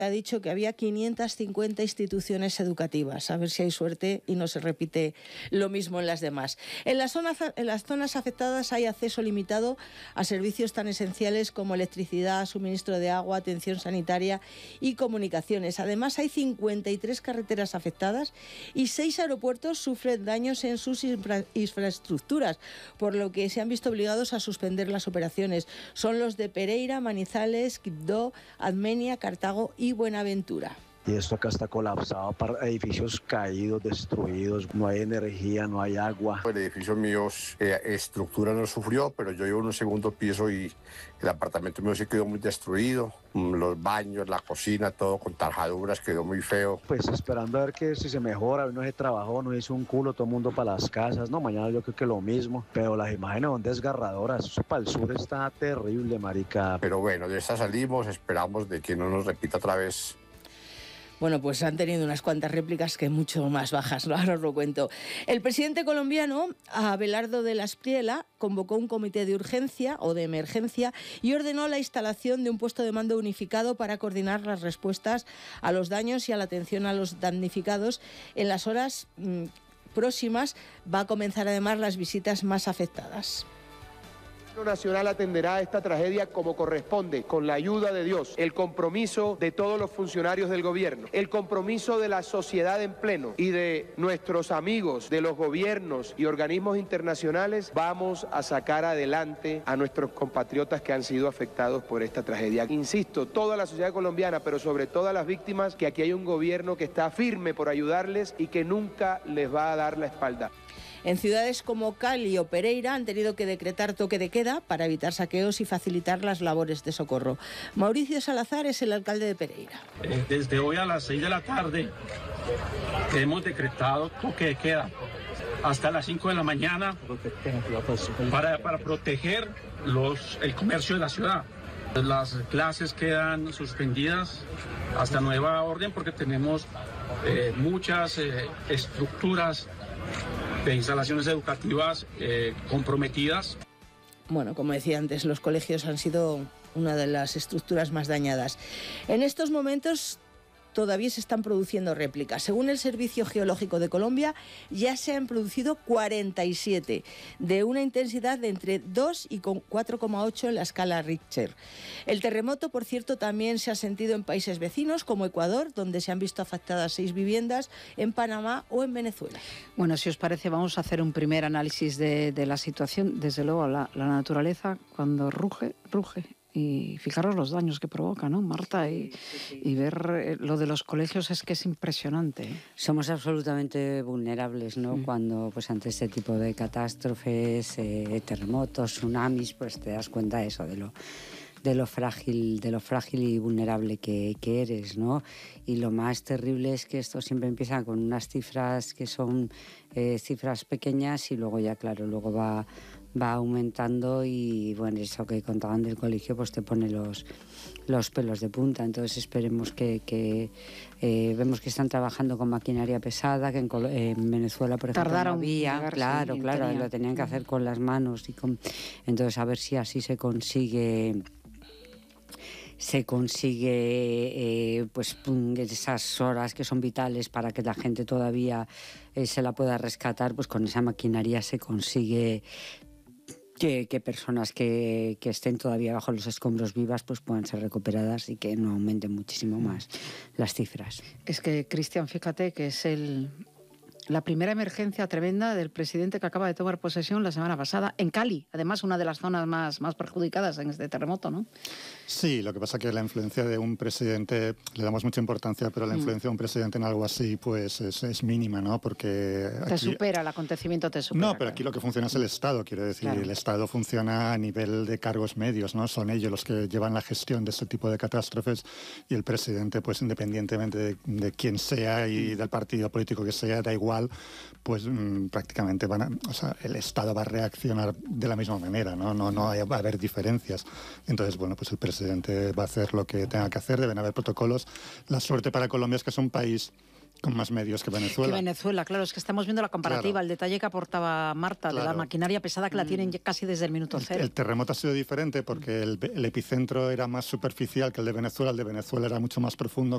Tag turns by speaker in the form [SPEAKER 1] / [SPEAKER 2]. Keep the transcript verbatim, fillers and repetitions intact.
[SPEAKER 1] ha dicho que había quinientas cincuenta instituciones educativas. A ver si hay suerte y no se repite lo mismo en las demás. En las zonas, en las zonas afectadas hay acceso limitado a servicios tan esenciales como electricidad, suministro de agua, atención sanitaria y comunicaciones. Además, hay cincuenta y tres carreteras afectadas y seis aeropuertos sufren daños en sus infra- infraestructuras, por lo que se han visto obligados a suspender las operaciones. Son los de Pereira, Manizales, Quibdó, Armenia, Cartago y Buenaventura.
[SPEAKER 2] Y esto acá está colapsado, para edificios caídos, destruidos, no hay energía, no hay agua.
[SPEAKER 3] El edificio mío, eh, estructura no sufrió, pero yo vivo en un segundo piso y el apartamento mío sí quedó muy destruido. Los baños, la cocina, todo con tarjaduras, quedó muy feo.
[SPEAKER 2] Pues esperando a ver que si se mejora, hoy no se trabajó, no hizo un culo, todo el mundo para las casas, no, mañana yo creo que lo mismo, pero las imágenes son desgarradoras, eso para el sur está terrible, marica.
[SPEAKER 3] Pero bueno, de esta salimos, esperamos de que no nos repita otra vez.
[SPEAKER 1] Bueno, pues han tenido unas cuantas réplicas que mucho más bajas, ¿no? Ahora os lo cuento. El presidente colombiano, Abelardo de la Espriella, convocó un comité de urgencia o de emergencia y ordenó la instalación de un puesto de mando unificado para coordinar las respuestas a los daños y a la atención a los damnificados. En las horas mmm, próximas va a comenzar además las visitas más afectadas.
[SPEAKER 4] El Gobierno Nacional atenderá esta tragedia como corresponde, con la ayuda de Dios, el compromiso de todos los funcionarios del gobierno, el compromiso de la sociedad en pleno y de nuestros amigos de los gobiernos y organismos internacionales. Vamos a sacar adelante a nuestros compatriotas que han sido afectados por esta tragedia. Insisto, toda la sociedad colombiana, pero sobre todo a las víctimas, que aquí hay un gobierno que está firme por ayudarles y que nunca les va a dar la espalda.
[SPEAKER 1] En ciudades como Cali o Pereira han tenido que decretar toque de queda para evitar saqueos y facilitar las labores de socorro. Mauricio Salazar es el alcalde de Pereira.
[SPEAKER 5] Desde hoy a las seis de la tarde hemos decretado toque de queda hasta las cinco de la mañana para, para proteger los, el comercio de la ciudad. Las clases quedan suspendidas hasta nueva orden porque tenemos eh, muchas eh, estructuras de instalaciones educativas eh, comprometidas.
[SPEAKER 1] Bueno, como decía antes, los colegios han sido una de las estructuras más dañadas. En estos momentos todavía se están produciendo réplicas. Según el Servicio Geológico de Colombia, ya se han producido cuarenta y siete, de una intensidad de entre dos y cuatro coma ocho en la escala Richter. El terremoto, por cierto, también se ha sentido en países vecinos, como Ecuador, donde se han visto afectadas seis viviendas, en Panamá o en Venezuela.
[SPEAKER 6] Bueno, si os parece, vamos a hacer un primer análisis de, de la situación. Desde luego, la, la naturaleza, cuando ruge, ruge. Y fijaros los daños que provoca, ¿no, Marta? Y, y ver lo de los colegios es que es impresionante.
[SPEAKER 7] Somos absolutamente vulnerables, ¿no? Mm. Cuando, pues, ante este tipo de catástrofes, eh, terremotos, tsunamis, pues te das cuenta de eso, de lo, de lo frágil, de lo frágil y vulnerable que, que eres, ¿no? Y lo más terrible es que esto siempre empieza con unas cifras que son eh, cifras pequeñas y luego ya, claro, luego va... va aumentando y bueno, eso que contaban del colegio pues te pone los, los pelos de punta. Entonces esperemos que, que eh, vemos que están trabajando con maquinaria pesada, que en, en Venezuela por ejemplo
[SPEAKER 6] Tardaron
[SPEAKER 7] no había,
[SPEAKER 6] llegar,
[SPEAKER 7] claro,
[SPEAKER 6] sí,
[SPEAKER 7] claro,
[SPEAKER 6] tenía.
[SPEAKER 7] lo tenían que hacer con las manos y con, entonces a ver si así se consigue se consigue eh, pues esas horas que son vitales para que la gente todavía eh, se la pueda rescatar, pues con esa maquinaria se consigue Que, que personas que, que estén todavía bajo los escombros vivas pues puedan ser recuperadas y que no aumenten muchísimo más las cifras.
[SPEAKER 6] Es que, Cristian, fíjate que es el, la primera emergencia tremenda del presidente que acaba de tomar posesión la semana pasada en Cali, además una de las zonas más, más perjudicadas en este terremoto, ¿no?
[SPEAKER 8] Sí, lo que pasa es que la influencia de un presidente, le damos mucha importancia, pero la influencia mm. de un presidente en algo así pues es, es mínima, ¿no? Porque aquí...
[SPEAKER 6] Te supera, el acontecimiento te supera.
[SPEAKER 8] No, pero aquí lo que funciona es el Estado, quiero decir, claro. El Estado funciona a nivel de cargos medios, ¿no? Son ellos los que llevan la gestión de este tipo de catástrofes y el presidente, pues independientemente de, de quién sea y del partido político que sea, da igual, pues mmm, prácticamente van a, o sea, el Estado va a reaccionar de la misma manera, ¿no? No, no va a haber diferencias. Entonces, bueno, pues el presidente va a hacer lo que tenga que hacer, deben haber protocolos. La suerte para Colombia es que es un país con más medios que Venezuela.
[SPEAKER 6] Que Venezuela, claro, es que estamos viendo la comparativa, claro. El detalle que aportaba Marta, claro. De la maquinaria pesada que la tienen casi desde el minuto cero.
[SPEAKER 8] El, el terremoto ha sido diferente porque el, el epicentro era más superficial que el de Venezuela, el de Venezuela era mucho más profundo.